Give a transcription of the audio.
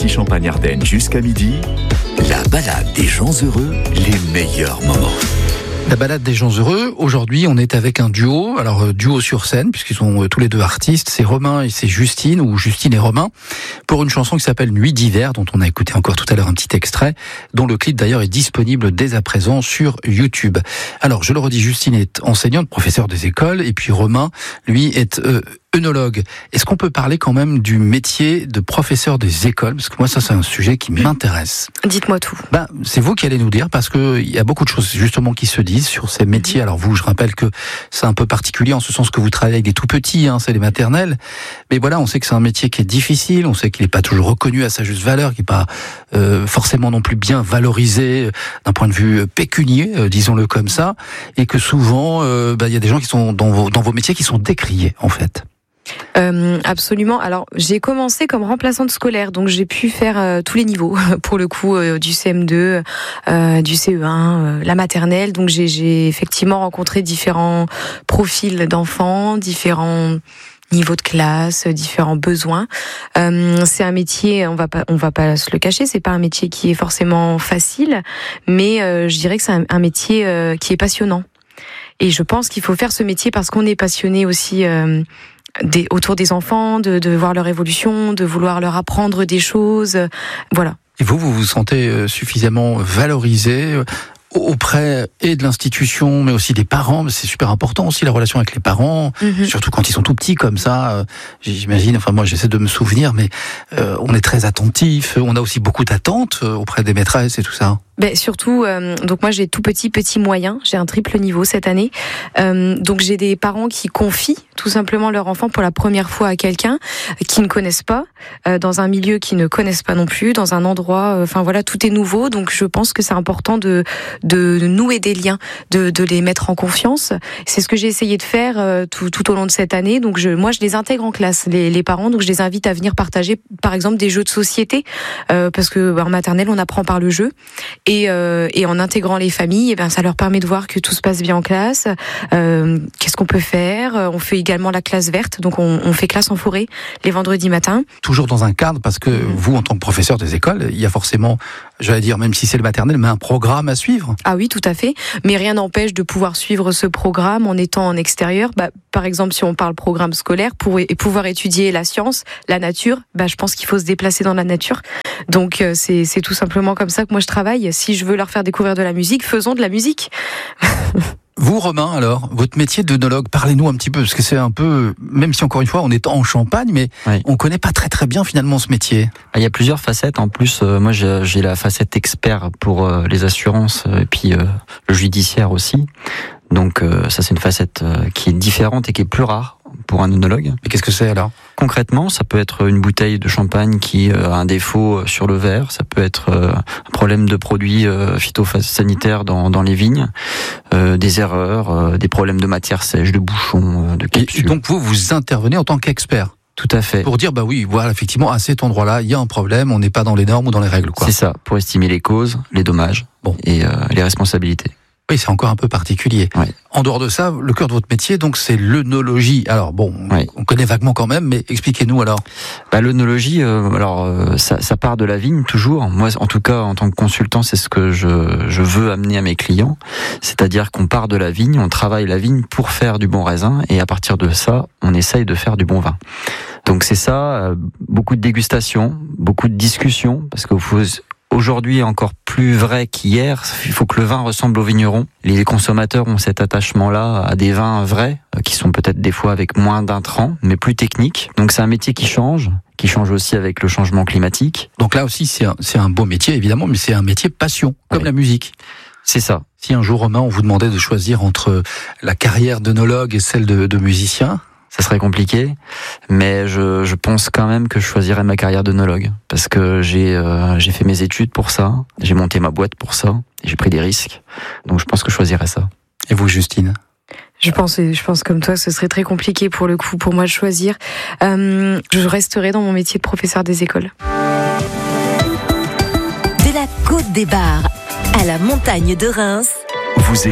Annecy Champagne-Ardenne jusqu'à midi. La balade des gens heureux, les meilleurs moments. La balade des gens heureux, aujourd'hui on est avec un duo, alors duo sur scène puisqu'ils sont tous les deux artistes, c'est Romain et c'est Justine, ou Justine et Romain, pour une chanson qui s'appelle Nuit d'hiver, dont on a écouté encore tout à l'heure un petit extrait, dont le clip d'ailleurs est disponible dès à présent sur YouTube. Alors je le redis, Justine est enseignante, professeure des écoles, et puis Romain, lui, est œnologue. Est-ce qu'on peut parler quand même du métier de professeur des écoles? Parce que moi, ça, c'est un sujet qui m'intéresse. Dites-moi tout. C'est vous qui allez nous dire, parce que il y a beaucoup de choses, justement, qui se disent sur ces métiers. Alors vous, je rappelle que c'est un peu particulier, en ce sens que vous travaillez avec des tout petits, c'est les maternelles. Mais voilà, on sait que c'est un métier qui est difficile, on sait qu'il n'est pas toujours reconnu à sa juste valeur, qu'il n'est pas forcément non plus bien valorisé d'un point de vue pécunier, disons-le comme ça, et que souvent, il y a des gens qui sont dans vos métiers qui sont décriés, en fait. Absolument. Alors, j'ai commencé comme remplaçante scolaire, donc j'ai pu faire tous les niveaux, pour le coup, du CM2, du CE1, la maternelle. Donc, j'ai effectivement rencontré différents profils d'enfants, différents niveaux de classe, différents besoins. C'est un métier, on va pas se le cacher, c'est pas un métier qui est forcément facile, mais je dirais que c'est un métier qui est passionnant. Et je pense qu'il faut faire ce métier parce qu'on est passionné aussi autour des enfants, de voir leur évolution, de vouloir leur apprendre des choses, voilà. Et vous vous sentez suffisamment valorisé auprès et de l'institution, mais aussi des parents? C'est super important aussi la relation avec les parents, surtout quand ils sont tout petits comme ça. J'imagine, enfin moi j'essaie de me souvenir, mais on est très attentif, on a aussi beaucoup d'attentes auprès des maîtresses et tout ça. Surtout, donc moi j'ai tout petit moyen, j'ai un triple niveau cette année. Donc j'ai des parents qui confient tout simplement leur enfant pour la première fois à quelqu'un qui ne connaissent pas, dans un milieu qu'ils ne connaissent pas non plus, dans un endroit, enfin voilà, tout est nouveau. Donc je pense que c'est important de nouer des liens, de les mettre en confiance. C'est ce que j'ai essayé de faire tout au long de cette année. Donc moi je les intègre en classe, les parents, donc je les invite à venir partager par exemple des jeux de société, parce que en maternelle on apprend par le jeu. Et en intégrant les familles, ça leur permet de voir que tout se passe bien en classe. Qu'est-ce qu'on peut faire? On fait également la classe verte, donc on fait classe en forêt les vendredis matins. Toujours dans un cadre, parce que vous, en tant que professeur des écoles, il y a forcément, j'allais dire, même si c'est le maternel, mais un programme à suivre. Ah oui, tout à fait. Mais rien n'empêche de pouvoir suivre ce programme en étant en extérieur. Par exemple, si on parle programme scolaire, pour pouvoir étudier la science, la nature, je pense qu'il faut se déplacer dans la nature. Donc c'est tout simplement comme ça que moi je travaille. Si je veux leur faire découvrir de la musique, faisons de la musique. Vous, Romain, alors, votre métier d'œnologue, parlez-nous un petit peu, parce que c'est un peu, même si encore une fois, on est en Champagne, mais on connaît pas très très bien finalement ce métier. Il y a plusieurs facettes. En plus, moi, j'ai la facette expert pour les assurances et puis le judiciaire aussi. Donc ça, c'est une facette qui est différente et qui est plus rare pour un œnologue. Et qu'est-ce que c'est alors? Concrètement, ça peut être une bouteille de champagne qui a un défaut sur le verre, ça peut être un problème de produits phytosanitaires dans les vignes, des erreurs, des problèmes de matière sèche, de bouchons, de capsules. Et donc vous intervenez en tant qu'expert? Tout à fait. Pour dire, oui, voilà, effectivement, à cet endroit-là, il y a un problème, on n'est pas dans les normes ou dans les règles, quoi. C'est ça, pour estimer les causes, les dommages et les responsabilités. Oui, c'est encore un peu particulier. Oui. En dehors de ça, le cœur de votre métier, donc, c'est l'œnologie. Alors on connaît vaguement quand même, mais expliquez-nous alors. L'œnologie, ça part de la vigne toujours. Moi, en tout cas, en tant que consultant, c'est ce que je veux amener à mes clients. C'est-à-dire qu'on part de la vigne, on travaille la vigne pour faire du bon raisin, et à partir de ça, on essaye de faire du bon vin. Donc c'est ça, beaucoup de dégustations, beaucoup de discussions, parce que aujourd'hui, encore plus vrai qu'hier, il faut que le vin ressemble au vigneron. Les consommateurs ont cet attachement-là à des vins vrais, qui sont peut-être des fois avec moins d'intrants, mais plus techniques. Donc c'est un métier qui change aussi avec le changement climatique. Donc là aussi, c'est un beau métier, évidemment, mais c'est un métier passion, comme la musique. C'est ça. Si un jour, Romain, on vous demandait de choisir entre la carrière d'œnologue et celle de musicien, ça serait compliqué, mais je pense quand même que je choisirais ma carrière d'œnologue, parce que j'ai fait mes études pour ça, j'ai monté ma boîte pour ça, et j'ai pris des risques, donc je pense que je choisirais ça. Et vous, Justine? Je pense comme toi, ce serait très compliqué pour le coup, pour moi de choisir. Je resterai dans mon métier de professeur des écoles. De la Côte des Bars à la montagne de Reims,